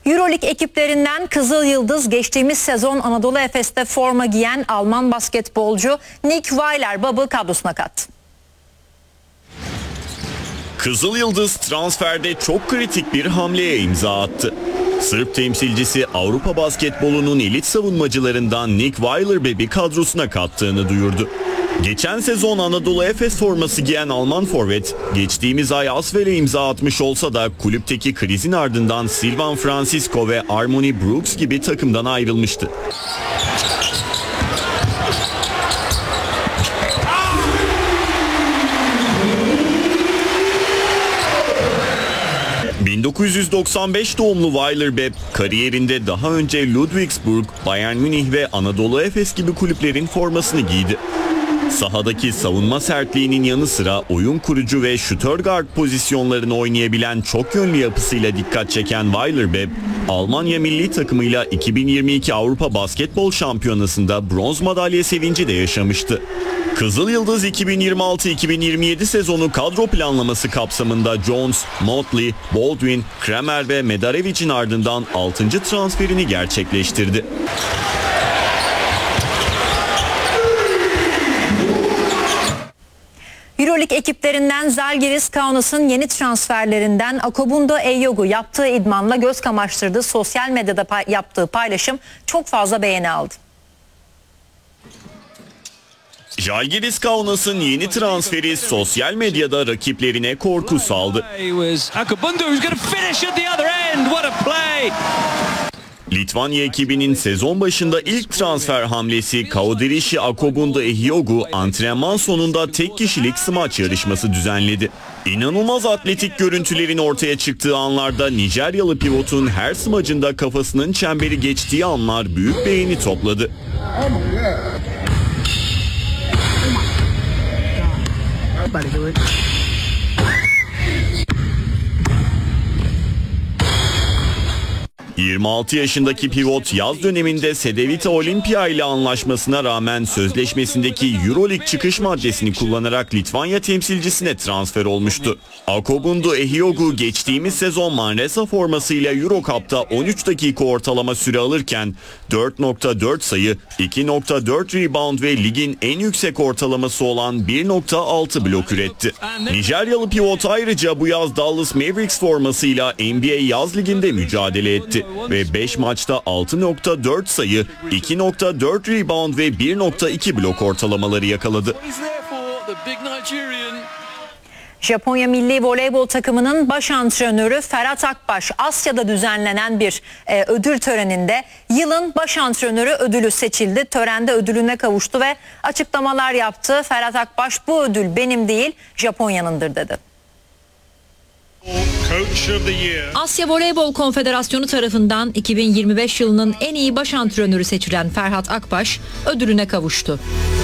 Euroleague ekiplerinden Kızıl Yıldız geçtiğimiz sezon Anadolu Efes'te forma giyen Alman basketbolcu Nick Weiler-Bab'ı kadrosuna kattı. Kızıl Yıldız transferde çok kritik bir hamleye imza attı. Sırp temsilcisi Avrupa basketbolunun elit savunmacılarından Nick Weiler-Bab'ı kadrosuna kattığını duyurdu. Geçen sezon Anadolu Efes forması giyen Alman forvet, geçtiğimiz ay Asvel'e imza atmış olsa da kulüpteki krizin ardından Silvan Francisco ve Armoni Brooks gibi takımdan ayrılmıştı. ...1995 doğumlu Weiler-Bab kariyerinde daha önce Ludwigsburg, Bayern Münih ve Anadolu Efes gibi kulüplerin formasını giydi. Sahadaki savunma sertliğinin yanı sıra oyun kurucu ve şutör guard pozisyonlarını oynayabilen çok yönlü yapısıyla dikkat çeken Weiler-Bab, Almanya milli takımıyla 2022 Avrupa Basketbol Şampiyonası'nda bronz madalya sevinci de yaşamıştı. Kızıl Yıldız 2026-2027 sezonu kadro planlaması kapsamında Jones, Motley, Baldwin, Kramer ve Medarevic'in ardından 6. transferini gerçekleştirdi. Euroleague ekiplerinden Zalgiris Kaunas'ın yeni transferlerinden Akubundo Ehiogu yaptığı idmanla göz kamaştırdığı sosyal medyada yaptığı paylaşım çok fazla beğeni aldı. Zalgiris Kaunas'ın yeni transferi sosyal medyada rakiplerine korku saldı. Litvanya ekibinin sezon başında ilk transfer hamlesi Kauderishi Akubundo Ehiogu antrenman sonunda tek kişilik smaç yarışması düzenledi. İnanılmaz atletik görüntülerin ortaya çıktığı anlarda Nijeryalı pivotun her smacında kafasının çemberi geçtiği anlar büyük beğeni topladı. 26 yaşındaki pivot yaz döneminde Cedevita Olimpia ile anlaşmasına rağmen sözleşmesindeki Euroleague çıkış maddesini kullanarak Litvanya temsilcisine transfer olmuştu. Akubundo Ehiogu geçtiğimiz sezon Manresa formasıyla Eurocup'ta 13 dakika ortalama süre alırken 4.4 sayı, 2.4 rebound ve ligin en yüksek ortalaması olan 1.6 blok üretti. Nijeryalı pivot ayrıca bu yaz Dallas Mavericks formasıyla NBA yaz liginde mücadele etti ve 5 maçta 6.4 sayı, 2.4 rebound ve 1.2 blok ortalamaları yakaladı. Japonya milli voleybol takımının baş antrenörü Ferhat Akbaş, Asya'da düzenlenen bir ödül töreninde yılın baş antrenörü ödülü seçildi. Törende ödülüne kavuştu ve açıklamalar yaptı. Ferhat Akbaş, bu ödül benim değil, Japonya'nındır dedi. Asya Voleybol Konfederasyonu tarafından 2025 yılının en iyi baş antrenörü seçilen Ferhat Akbaş ödülüne kavuştu.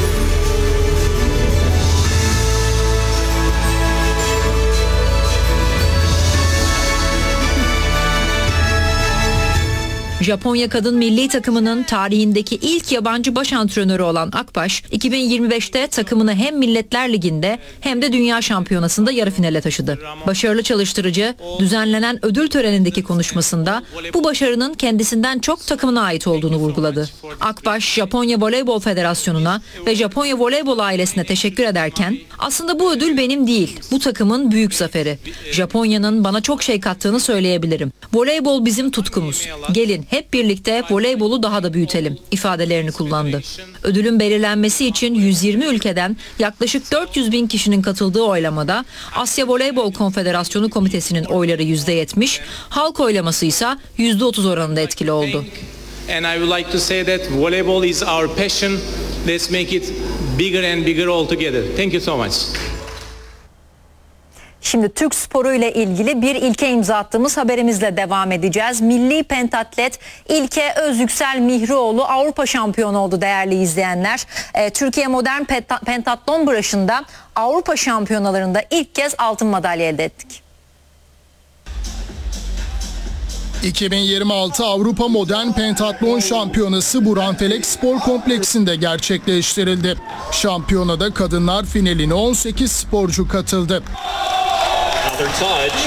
Japonya kadın milli takımının tarihindeki ilk yabancı baş antrenörü olan Akbaş, 2025'te takımını hem Milletler Ligi'nde hem de Dünya Şampiyonası'nda yarı finale taşıdı. Başarılı çalıştırıcı, düzenlenen ödül törenindeki konuşmasında bu başarının kendisinden çok takımına ait olduğunu vurguladı. Akbaş, Japonya Voleybol Federasyonu'na ve Japonya Voleybol ailesine teşekkür ederken, "Aslında bu ödül benim değil, bu takımın büyük zaferi. Japonya'nın bana çok şey kattığını söyleyebilirim. Voleybol bizim tutkumuz. Gelin hep birlikte voleybolu daha da büyütelim" ifadelerini kullandı. Ödülün belirlenmesi için 120 ülkeden yaklaşık 400 bin kişinin katıldığı oylamada Asya Voleybol Konfederasyonu Komitesi'nin oyları %70, halk oylaması ise %30 oranında etkili oldu. And I would like to say that volleyball is our passion. Let's make it bigger and bigger all together. Thank you so much. Şimdi Türk sporu ile ilgili bir ilke imza attığımız haberimizle devam edeceğiz. Milli pentatlet İlke Özyüksel Mihrioğlu Avrupa şampiyonu oldu değerli izleyenler. Türkiye modern pentatlon branşında Avrupa şampiyonalarında ilk kez altın madalya elde ettik. 2026 Avrupa Modern Pentatlon Şampiyonası Buranfelek Spor Kompleksi'nde gerçekleştirildi. Şampiyonada kadınlar finaline 18 sporcu katıldı.